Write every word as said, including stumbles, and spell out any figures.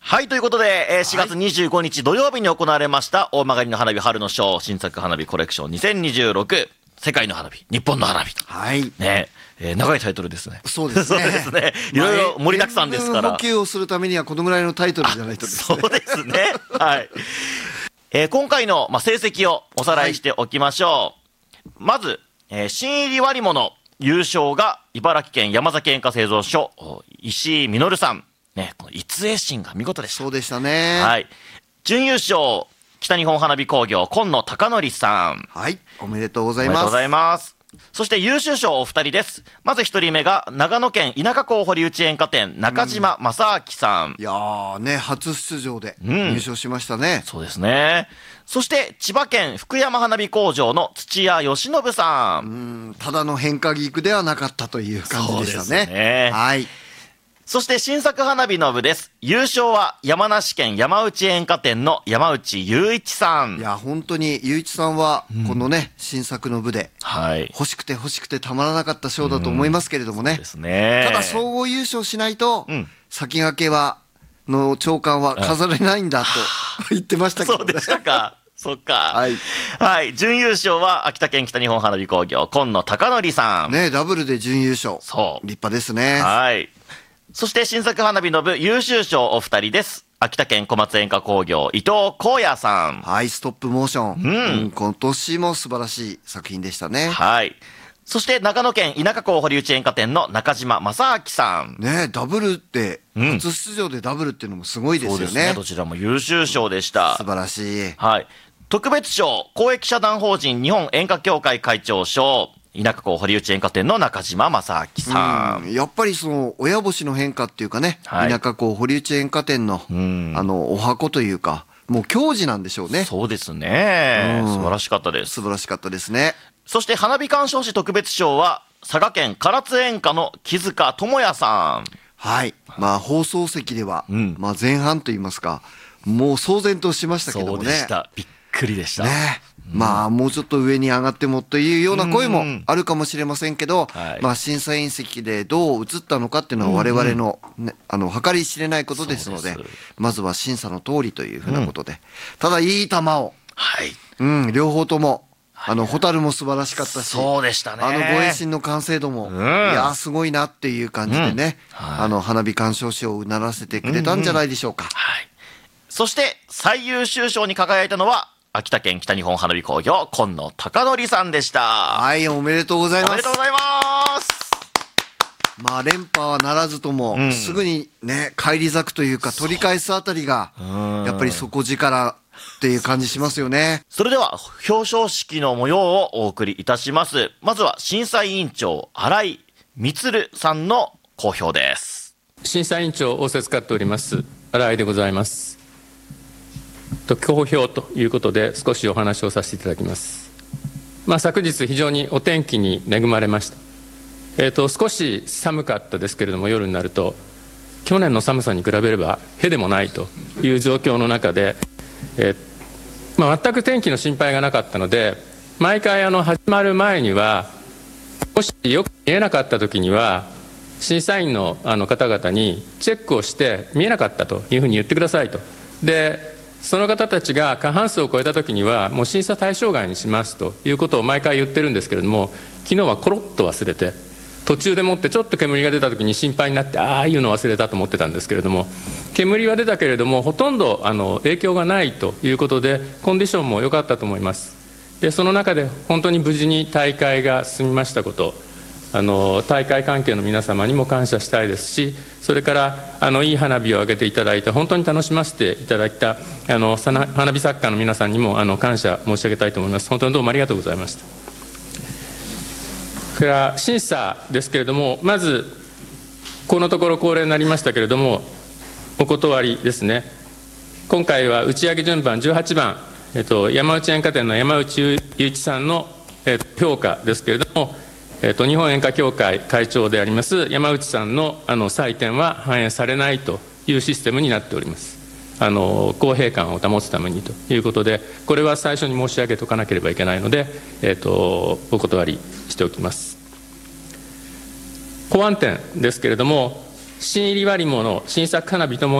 はい、ということで、えー、しがつにじゅうごにち土曜日に行われました大曲の花火春のショー新作花火コレクションにせんにじゅうろく世界の花火日本の花火と、 はいねえー、長いタイトルですね。 そうですねそうですね、いろいろ盛りだくさんですから、 まあ、塩分補給をするためにはこのぐらいのタイトルじゃないとですね。 そうですねはい、えー、今回の、まあ、成績をおさらいしておきましょう、はい、まず、えー、新入り割物優勝が茨城県山崎煙火製造所石井実さんね、この逸栄心が見事でした。 そうでしたね。 はい。準優勝、北日本花火工業、今野貴則さん。 はい。おめでとうございます。 おめでとうございます。そして優秀賞お二人です。まず一人目が、長野県稲加港堀内煙火店、中島正明さん。 いやーね、初出場で優勝しましたね。 うん、そうですね。そして、千葉県福山花火工場の土屋義信さん。 うん、ただの変化菊ではなかったという感じでしたね。そうですね。はい。 そして新作花火の部です。優勝は山梨県山内煙火店の山内雄一さん。 いや本当に雄一さんはこのね、うん、新作の部で、はい、欲しくて欲しくてたまらなかった賞だと思いますけれどもね。うん、そうですね。ただ総合優勝しないと、うん、先駆けはの長官は飾れないんだと言ってましたけどね。 そうでしたか。そっか。 はい。 はい。準優勝は秋田県北日本花火工業今野貴則さん。 ねダブルで準優勝。 そう。 立派ですね。 はい。そして新作花火の部優秀賞お二人です。秋田県小松煙火工業伊藤光也さん。 はい、ストップモーション。うん、うん、今年も素晴らしい作品でしたね。 はい。そして長野県稲加港堀内煙火店の中島正明さん。 ねダブルって、うん、初出場でダブルっていうのもすごいですよね。そうですね。 どちらも優秀賞でした。 素晴らしい。 はい。特別賞公益社団法人日本煙火協会会長賞。稲加港堀内煙火店の中島正明さん、 うん、やっぱりその親星の変化っていうかね、はい、稲加港堀内煙火店の、うん、あのお箱というかもう矜持なんでしょうね。 そうですね、うん、素晴らしかったです。 素晴らしかったですね。 そして花火鑑賞士特別賞は佐賀県唐津煙火の木塚智也さん。 はい、まあ放送席では、うん、まあ前半といいますかもう騒然としましたけどもね。 そうでした。びっくりでしたね。まあもうちょっと上に上がってもというような声もあるかもしれませんけど、まあ審査員席でどう映ったのかっていうのは我々のねあの計り知れないことですので、まずは審査の通りというふうなことで、ただいい球を、うん両方ともあの蛍も素晴らしかったし、 そうでしたね。 あのご栄心の完成度もいやすごいなっていう感じでね、あの花火鑑賞士をうならせてくれたんじゃないでしょうか。 そして最優秀賞に輝いたのは秋田県北日本花火工業今野貴則さんでした。 はい、おめでとうございます。 おめでとうございます。 まあ連覇はならずとも、うん、すぐにね返り咲くというか取り返すあたりがやっぱり底力っていう感じしますよね。 それでは表彰式の模様をお送りいたします。まずは審査委員長新井充さんの講評です。 審査委員長を仰せつかっております新井でございます。講評ということで少しお話をさせていただきます。まあ、昨日非常にお天気に恵まれました。えーと少し寒かったですけれども夜になると去年の寒さに比べればへでもないという状況の中で、えーまあ、全く天気の心配がなかったので毎回あの始まる前にはもしよく見えなかった時には審査員のあの方々にチェックをして見えなかったというふうに言ってくださいと。でその方たちが過半数を超えたときにはもう審査対象外にしますということを毎回言ってるんですけれども、昨日はコロッと忘れて途中でもってちょっと煙が出たときに心配になってああいうの忘れたと思ってたんですけれども、煙は出たけれどもほとんどあの影響がないということでコンディションも良かったと思います。でその中で本当に無事に大会が進みましたこと、あの大会関係の皆様にも感謝したいですし、それからあのいい花火を上げていただいて本当に楽しませていただいたあの花火作家の皆さんにもあの感謝申し上げたいと思います。本当にどうもありがとうございました。それから審査ですけれども、まずこのところ恒例になりましたけれどもお断りですね。今回は打ち上げ順番じゅうはちばん、えっと、山内煙火店の山内雄一さんの、えっと、評価ですけれども、えー、と日本煙火協会会長であります山内さん の, あの採点は反映されないというシステムになっております。あの公平感を保つためにということで、これは最初に申し上げておかなければいけないので、えー、とお断りしておきます。保安点ですけれども、新入り割り物新作花火とも